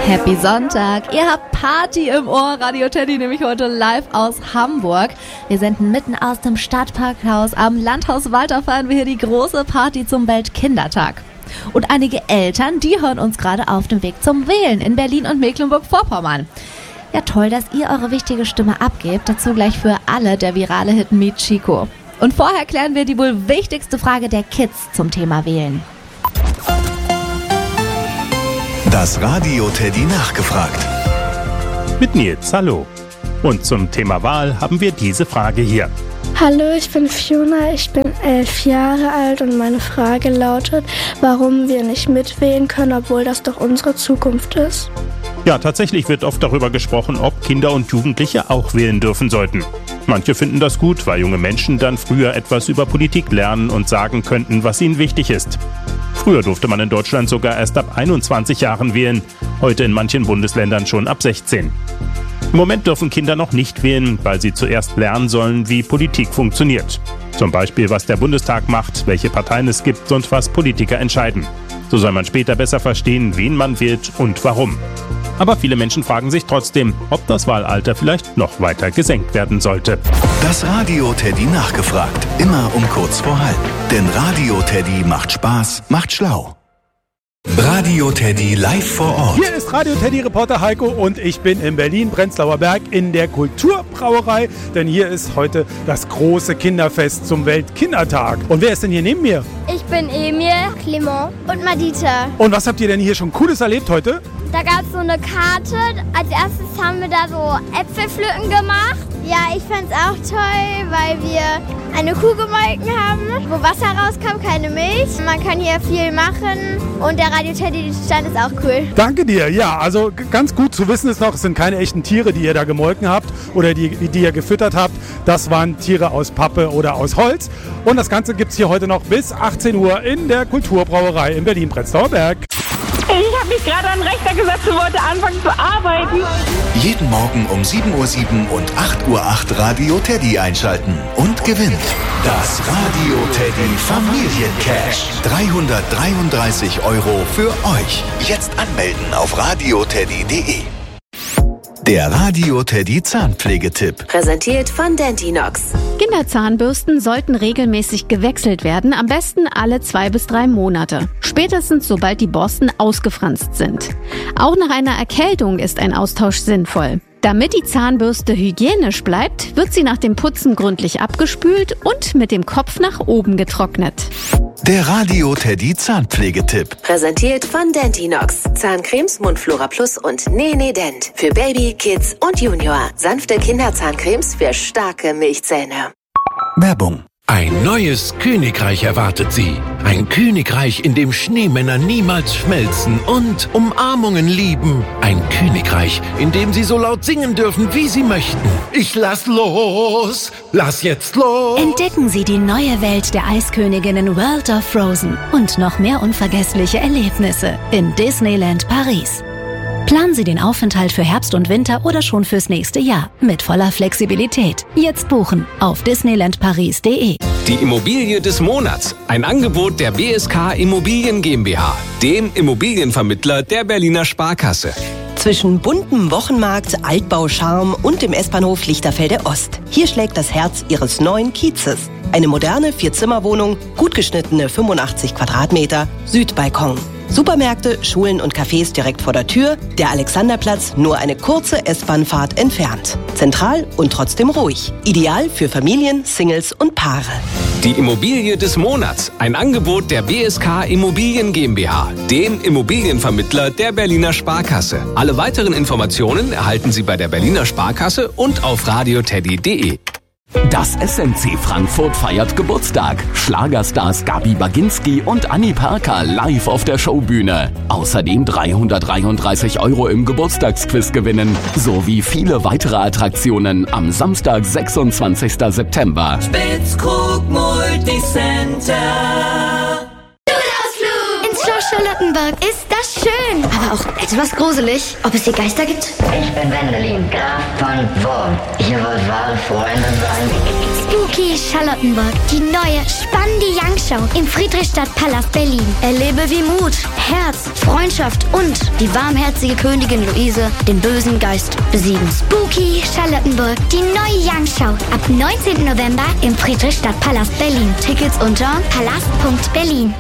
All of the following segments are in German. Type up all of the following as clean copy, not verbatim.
Happy Sonntag. Ihr habt Party im Ohr. Radio Teddy nämlich heute live aus Hamburg. Wir senden mitten aus dem Stadtparkhaus. Am Landhaus Walter feiern wir hier die große Party zum Weltkindertag. Und einige Eltern, die hören uns gerade auf dem Weg zum Wählen in Berlin und Mecklenburg-Vorpommern. Ja, toll, dass ihr eure wichtige Stimme abgebt. Dazu gleich für alle der virale Hit Meet Chico. Und vorher klären wir die wohl wichtigste Frage der Kids zum Thema Wählen. Das Radio Teddy nachgefragt. Mit Nils, hallo. Und zum Thema Wahl haben wir diese Frage hier. Hallo, ich bin Fiona, ich bin 11 Jahre alt und meine Frage lautet, warum wir nicht mitwählen können, obwohl das doch unsere Zukunft ist. Ja, tatsächlich wird oft darüber gesprochen, ob Kinder und Jugendliche auch wählen dürfen sollten. Manche finden das gut, weil junge Menschen dann früher etwas über Politik lernen und sagen könnten, was ihnen wichtig ist. Früher durfte man in Deutschland sogar erst ab 21 Jahren wählen, heute in manchen Bundesländern schon ab 16. Im Moment dürfen Kinder noch nicht wählen, weil sie zuerst lernen sollen, wie Politik funktioniert. Zum Beispiel, was der Bundestag macht, welche Parteien es gibt und was Politiker entscheiden. So soll man später besser verstehen, wen man wählt und warum. Aber viele Menschen fragen sich trotzdem, ob das Wahlalter vielleicht noch weiter gesenkt werden sollte. Das Radio Teddy nachgefragt. Immer um kurz vor halb. Denn Radio Teddy macht Spaß, macht schlau. Radio Teddy live vor Ort. Hier ist Radio Teddy Reporter Heiko und ich bin in Berlin, Prenzlauer Berg in der Kulturbrauerei, denn hier ist heute das große Kinderfest zum Weltkindertag. Und wer ist denn hier neben mir? Ich bin Emil, Clement und Madita. Und was habt ihr denn hier schon Cooles erlebt heute? Da gab es so eine Karte. Als erstes haben wir da so Äpfelpflücken gemacht. Ja, ich fand's auch toll, weil wir eine Kuh gemolken haben, wo Wasser rauskam, keine Milch. Man kann hier viel machen und der Radio Teddy Stand ist auch cool. Danke dir. Ja, also ganz gut zu wissen ist noch, es sind keine echten Tiere, die ihr da gemolken habt oder die ihr gefüttert habt. Das waren Tiere aus Pappe oder aus Holz. Und das Ganze gibt's hier heute noch bis 18 Uhr in der Kulturbrauerei in Berlin-Prenzlauer Berg. Ich habe mich gerade an den Rechner gesetzt und wollte anfangen zu arbeiten. Jeden Morgen um 7:07 Uhr und 8:08 Uhr Radio Teddy einschalten und gewinnt das Radio Teddy Familiencash. 333 € für euch. Jetzt anmelden auf radioteddy.de. Der Radio Teddy Zahnpflegetipp. Präsentiert von Dentinox. Kinderzahnbürsten sollten regelmäßig gewechselt werden, am besten alle 2 bis 3 Monate. Spätestens sobald die Borsten ausgefranst sind. Auch nach einer Erkältung ist ein Austausch sinnvoll. Damit die Zahnbürste hygienisch bleibt, wird sie nach dem Putzen gründlich abgespült und mit dem Kopf nach oben getrocknet. Der Radio Teddy Zahnpflegetipp. Präsentiert von Dentinox. Zahncremes, Mundflora Plus und Nene Dent. Für Baby, Kids und Junior. Sanfte Kinderzahncremes für starke Milchzähne. Werbung. Ein neues Königreich erwartet Sie. Ein Königreich, in dem Schneemänner niemals schmelzen und Umarmungen lieben. Ein Königreich, in dem Sie so laut singen dürfen, wie Sie möchten. Ich lass los, lass jetzt los. Entdecken Sie die neue Welt der Eisköniginnen World of Frozen und noch mehr unvergessliche Erlebnisse in Disneyland Paris. Planen Sie den Aufenthalt für Herbst und Winter oder schon fürs nächste Jahr mit voller Flexibilität. Jetzt buchen auf disneylandparis.de. Die Immobilie des Monats. Ein Angebot der BSK Immobilien GmbH, dem Immobilienvermittler der Berliner Sparkasse. Zwischen buntem Wochenmarkt, Altbau-Charme und dem S-Bahnhof Lichterfelde Ost. Hier schlägt das Herz Ihres neuen Kiezes. Eine moderne 4-Zimmer-Wohnung, gut geschnittene 85 Quadratmeter, Südbalkon. Supermärkte, Schulen und Cafés direkt vor der Tür, der Alexanderplatz nur eine kurze S-Bahn-Fahrt entfernt. Zentral und trotzdem ruhig. Ideal für Familien, Singles und Paare. Die Immobilie des Monats. Ein Angebot der BSK Immobilien GmbH, dem Immobilienvermittler der Berliner Sparkasse. Alle weiteren Informationen erhalten Sie bei der Berliner Sparkasse und auf radioteddy.de. Das SMC Frankfurt feiert Geburtstag. Schlagerstars Gabi Baginski und Annie Parker live auf der Showbühne. Außerdem 333 € im Geburtstagsquiz gewinnen. Sowie viele weitere Attraktionen am Samstag, 26. September. Spitzkrug Multicenter. Ins Schloss Charlottenburg. Ist das schön. Aber auch etwas gruselig. Ob es hier Geister gibt? Ich bin Wendelin, Graf von Wurm. Ihr wollt wahre Freunde sein? Spooky Charlottenburg. Die neue, spannende Young-Show im Friedrichstadtpalast Berlin. Erlebe, wie Mut, Herz, Freundschaft und die warmherzige Königin Luise den bösen Geist besiegen. Spooky Charlottenburg. Die neue Young-Show. Ab 19. November im Friedrichstadtpalast Berlin. Tickets unter palast.berlin.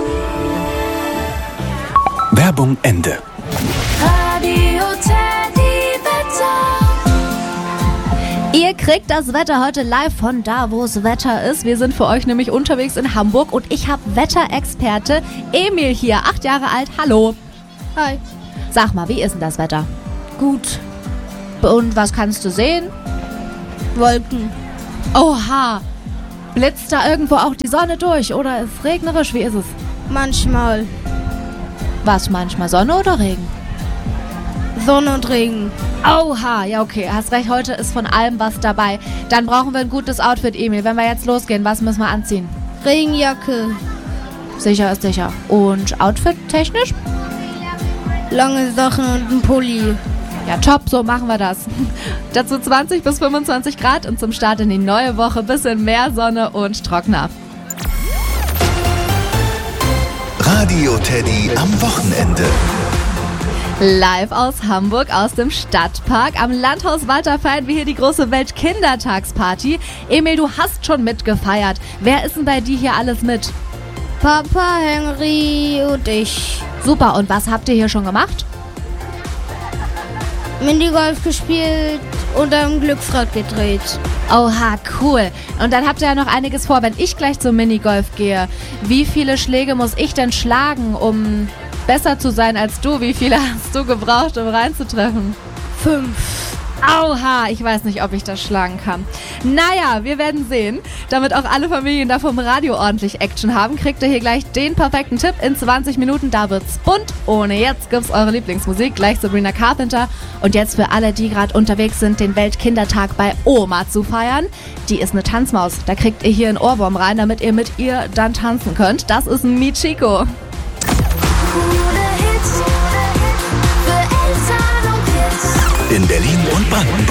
Werbung Ende. Radio Teddy Wetter. Ihr kriegt das Wetter heute live von da, wo es Wetter ist. Wir sind für euch nämlich unterwegs in Hamburg und ich habe Wetterexperte Emil hier, 8 Jahre alt. Hallo. Hi. Sag mal, wie ist denn das Wetter? Gut. Und was kannst du sehen? Wolken. Oha. Blitzt da irgendwo auch die Sonne durch oder ist es regnerisch? Wie ist es? Manchmal. Was manchmal? Sonne oder Regen? Sonne und Regen. Oha, ja okay, hast recht, heute ist von allem was dabei. Dann brauchen wir ein gutes Outfit, Emil. Wenn wir jetzt losgehen, was müssen wir anziehen? Regenjacke. Sicher ist sicher. Und Outfit technisch? Lange Sachen und ein Pulli. Ja, top, so machen wir das. Dazu 20 bis 25 Grad und zum Start in die neue Woche bisschen mehr Sonne und trockener. Radio Teddy am Wochenende. Live aus Hamburg, aus dem Stadtpark. Am Landhaus Walter feiern wir hier die große Weltkindertagsparty. Emil, du hast schon mitgefeiert. Wer ist denn bei dir hier alles mit? Papa, Henry und ich. Super, und was habt ihr hier schon gemacht? Minigolf gespielt und am Glücksrad gedreht. Oha, cool. Und dann habt ihr ja noch einiges vor, wenn ich gleich zum Minigolf gehe. Wie viele Schläge muss ich denn schlagen, um besser zu sein als du? Wie viele hast du gebraucht, um reinzutreffen? 5. Oha, ich weiß nicht, ob ich das schlagen kann. Naja, wir werden sehen. Damit auch alle Familien da vom Radio ordentlich Action haben, kriegt ihr hier gleich den perfekten Tipp in 20 Minuten. Da wird's bunt. Ohne jetzt gibt's eure Lieblingsmusik, gleich Sabrina Carpenter. Und jetzt für alle, die gerade unterwegs sind, den Weltkindertag bei Oma zu feiern. Die ist eine Tanzmaus. Da kriegt ihr hier einen Ohrwurm rein, damit ihr mit ihr dann tanzen könnt. Das ist Michiko.